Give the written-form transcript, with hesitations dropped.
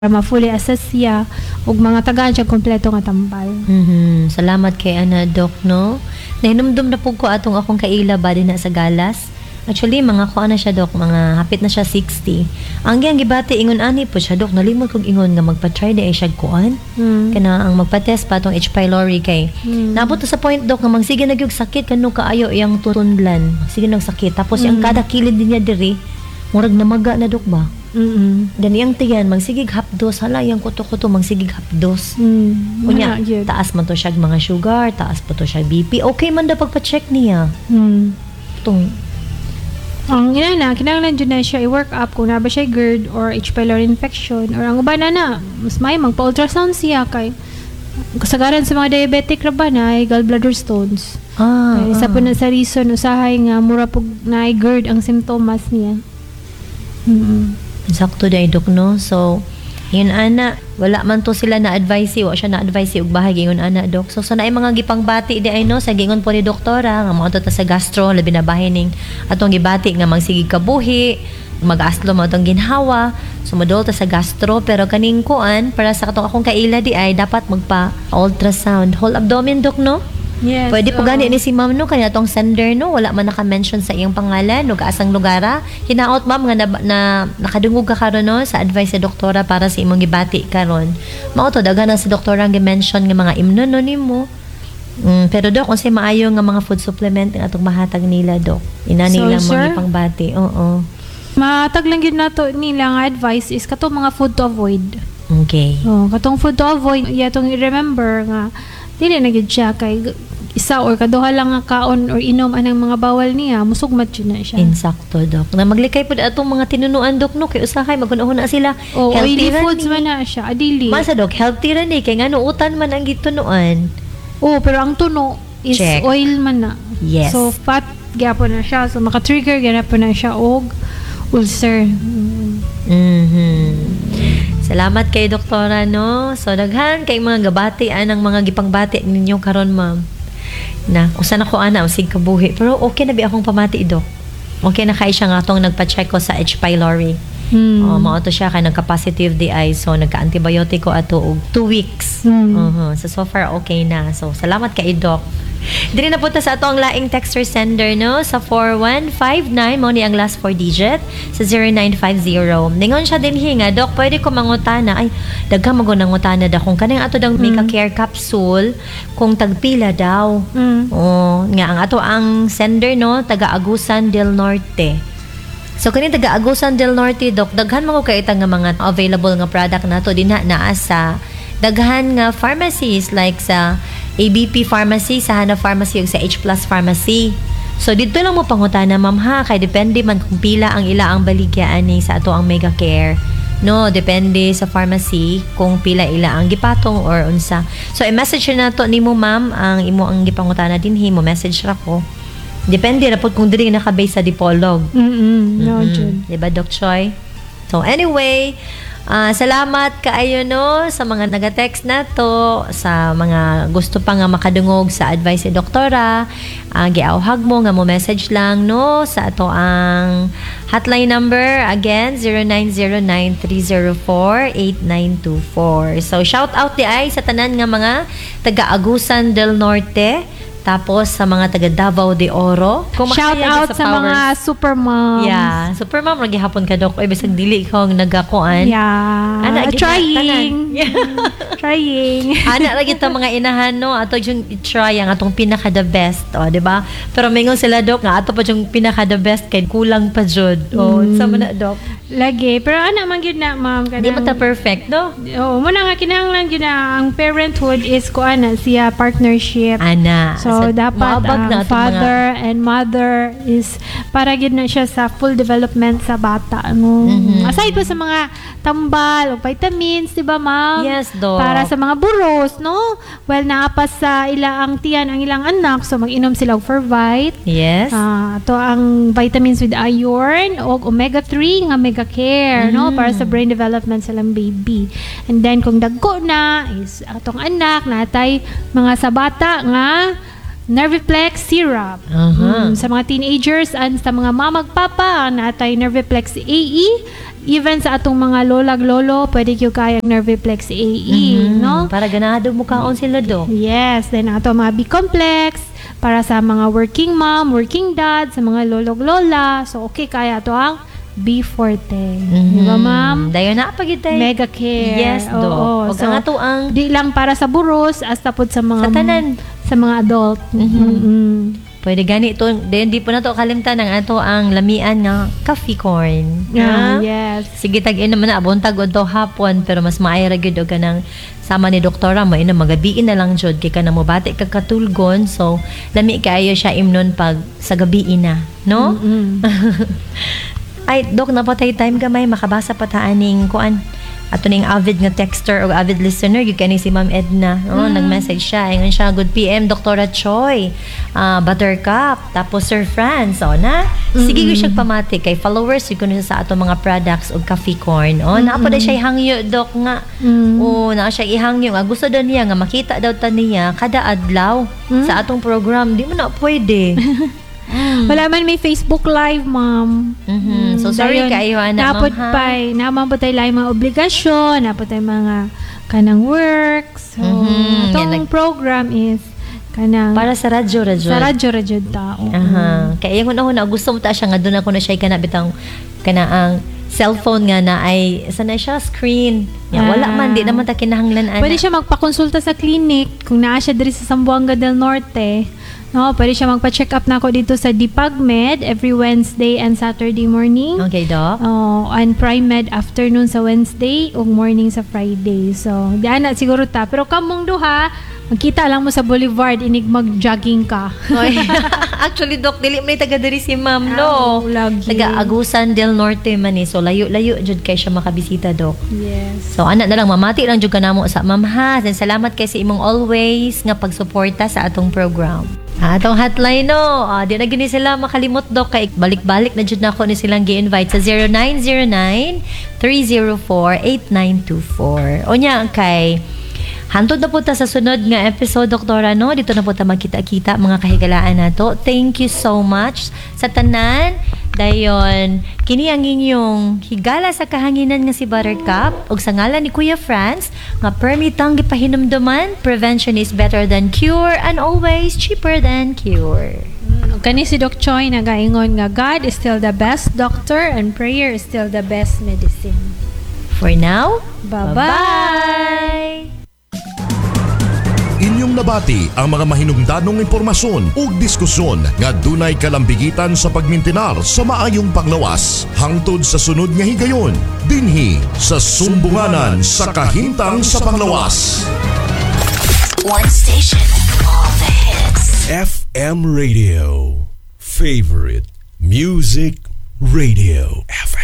para ma-fully assess siya ug mga tagaan siya kompleto nga tambal. Salamat kay Ana Doc, no? Nahinumdum na po ko atong akong kaila ba din na sa galas. Actually, mga kuha na siya, Doc, mga hapit na siya 60. Ang giyang gibati, ingon ani po siya, Doc, nalimot kong ingon nga magpa-try na siya kuan. Kana ang magpa-test pa itong H. pylori kay. Naabot sa point, Doc, nga magsige na yung sakit, kano kaayo iyang tunlan. Sige nang sakit. Tapos yung kada kilid din niya diri, murag namaga na, Doc, ba? Dan iyang tiyan, magsigig hapdos, hala, iyang kuto-kuto, magsigig hapdos. Kunya, taas man to siya mga sugar, taas po to siya BP. Okay man daw pagpa-check niya. Itong, ang ina na, kinahanglan dyan na siya i-work up kung na ba siya GERD or H. pylori infection or ang uban na, mas may magpa-ultrasound siya kay kasagaran sa mga diabetic ra ba na ay gallbladder stones. Isa po na sa reason usahay nga mura pug na GERD ang simptomas niya. Sakto dahil, Dok, no? So, yun ana, wala man to sila na-advise, wa siya na-advise og bahay yun ana, Dok. So sana ay mga gipangbati di ay no sa gingon po ni doktora nga mga ta sa gastro labi na bahin ning atong gibati nga magsigig kabuhi, mag-aslo mo atong ginhawa, sumadol ta sa gastro pero kaning kuan para sa katong akong kaila di ay dapat magpa ultrasound whole abdomen, Dok, no? Yes. Pwede po gani ni si ma'am, no, kanya tong sender, no, wala man naka-mention sa iyang pangalan no kaasang lugara. Hinaot, ma'am, nga na nakadungog ka karon, no, sa advice sa doktora para sa imong gibati karon. Mao to daghan na sa doktora nga mention nga mga imnon no nimo. Pero, Dok, kung say maayo nga mga food supplement nga atong mahatag nila, Dok, ina nila mga ipangbati. Oo. Matag lang yun na to nila nga advice is katong mga food to avoid. Okay. Katong food to avoid, yatong i-remember nga dili na gyud siya kay isa or kaduha lang nga kaon or inom anang mga bawal niya, musugmat yun na siya. Insakto, Dok. Na maglikay po atong mga tinunuan, Dok, no, kay usahay magunahon na sila. Oily foods man na siya, adili. Masa, Dok, healthy ran kay nga nuutan man ang gitunuan. Pero ang tuno is check. Oil man na. Yes. So fat gyapon na siya, so maka-trigger gyapon na siya og ulcer. Salamat kay doktora, no. So daghan kay mga gabati anang mga gipangbati ninyo karon, ma'am. Na usa na ko ana usig kabuhi pero okay na bi akong pamati, Dok. Okay na kay siya nga atong nagpa-check ko sa H. pylori. Mao to siya kay nagka-positive di ay so nagka-antibiotic ko ato og 2 weeks. So far okay na. So salamat kay Doc. Dili na punta sa ato ang laing texter sender, no, sa 4159 mo ni ang last 4 digit sa 0950. Ningon siya din hinga, Doc, pwede ko mangutana ay daghang magunangutana da kung kanang ato dang Mega Care capsule kung tagpila daw. Nga ang ato ang sender, no, taga Agusan del Norte. So kani taga Agusan del Norte, Doc, daghan man ko kay nga mga available nga product nato dinha naa sa daghan nga pharmacies like sa ABP Pharmacy, sa Hana Pharmacy ug sa H Plus Pharmacy. So dito lang mo pangutana, ma'am, ha, kay depende man kung pila ang ila ang baligyan ni sa ato ang Mega Care. No, depende sa pharmacy kung pila ila ang gipatong or unsa. So i-message na to nimo, ma'am, ang imo ang gipangutana dinhi mo message ra ko. Depende ra pud kung diri naka-base sa Dipolog. No, Jud. Diba, Doc Choi? So anyway, salamat kaayo, no, sa mga nag-text na to, sa mga gusto pa nga makadungog sa advice ni doktora. Giawhag mo nga mo message lang, no, sa ato ang hotline number again 0909-304-8924. So shout out di ay sa tanan nga mga taga Agusan del Norte. Tapos sa mga taga Davao de Oro. Shout out sa mga super moms. Yeah, super mom lagi hapon ka, Dok. Ay bisag dili ko nagakuan. Yeah. Ana Trying. Trying. Ana lagi ta mga inahan, no, ato yung try ang atong pinaka the best, di ba? Pero mingon sila, Dok, nga ato pa yung pinaka the best kay kulang pa jud. Sa man, Dok. Lagi, pero ana man gyud na, ma'am, kanang di mo ta perfect, no? Muna nga kinahanglan gyud na ang parenthood is ko ana siya partnership. Ana. So dapat ang father and mother is para gyud na siya sa full development sa bata, no. Aside pa sa mga tambal o vitamins, di ba, ma'am? Yes, Dok. Para sa mga buros, no? Well, naapas sa ilang tiyan ang ilang anak, so mag-inom sila og Fervite. Yes. To ang vitamins with iron o omega-3 nga Mega Care, no, para sa brain development sa lang baby. And then kung dagko na is atong anak natay mga sa bata nga Nerviplex syrup. Sa mga teenagers and sa mga mamag papa natay Nerviplex AE even sa atong mga lolag-lolo, pwede yung kayang Nerviplex AE, no? Para ganado mo kaon sila, Dok. Yes, then ato mga B-complex para sa mga working mom, working dad, sa mga lolog-lola. So, okay, kaya to ang B-Forte. Di ba, ma'am? Dayon na pagitay. Mega care. Yes, Dok. Oo. O ang ato ang Di lang para sa buros, as tapos sa mga sa tanan. sa mga adult. Pwede gani ito. Then, di po na to kalimtan ng ato ang lamian nga coffee corn. Yeah, Ha? yes. Sige, tag-in naman na. Abontag o to hapon. Pero mas maayra gyud o ka ng sama ni doktora mo. Ina, magabiin na lang jud. Kaya ka na mo bati katulgon. So, lami kayo siya imnon pag sa gabiin na. No? Ay, Dok, napatay time gamay. Makabasa pa taaning kuan. Ato ning avid nga texter o avid listener, you can si Ma'am Edna. Nag-message siya. Ingon siya, good PM, Dr. Choi, Buttercup, tapos Sir Franz. Sige ko siya pamati kay followers, yun kuno sa ato mga products o coffee corn. Naapa na siya ihangyo, Dok, nga. Na siya ihangyo nga. Gusto daw niya nga, makita daw ta niya kada adlaw sa atong program. Di mo na pwede. Wala man may Facebook Live, ma'am. So, sorry kayo, anak, napot ma'am, ha? naman po tayo lang mga obligasyon, napot tayo mga kanang works. So, itong program is kanang para sa radyo. sa radyo tao. Kaya yung una gusto mo ta siya nga doon ako na siya kanabitang ang cellphone nga na ay sana siya screen. Wala man, di naman ta kinahanglan. Pwede siya magpakonsulta sa clinic kung naa siya diri sa Zamboanga del Norte. No, pwede siya magpa-check up na ako dito sa DPAGMed every Wednesday and Saturday morning. Okay, Doc. And PrimeMed afternoon sa Wednesday ug morning sa Friday. So, diyan na siguro ta. Pero kamong duha, magkita lang mo sa Boulevard, inig mag-jogging ka. Actually, Doc, dili man taga diri si Ma'am, no. Lagi. Taga Agusan del Norte man ni. So, layo-layo jud kay siya makabisita, Doc. Yes. So, ana na lang, mamati lang jud kanamo sa Ma'am ha. And salamat kay sa imong always nga pagsuporta sa atong program. Atong hotline, no. Di na gini sila makalimot, Doc. Kay balik-balik na jud na ako ni silang gi-invite sa 0909-304-8924. O niya, kay hantod na po ta sa sunod nga episode, Doktora, no? Dito na po ta magkita-kita mga kahigalaan nato. Thank you so much sa tanan. Dayon, kini ang inyong higala sa kahanginan nga si Buttercup ug sa ngalan ni Kuya Franz nga permitang gipahinumduman, prevention is better than cure and always cheaper than cure. Kani si Doc Choi nagaingon nga God is still the best doctor and prayer is still the best medicine. For now, Bye-bye! Inyong nabati ang mga mahinungdanong impormasyon ug diskusyon nga dunay kalambigitan sa pagmintinar sa maayong panglawas hangtod sa sunod nga higayon dinhi sa sumbunganan sa kahimtang sa panglawas. One station, all the hits. FM Radio. Favorite Music Radio.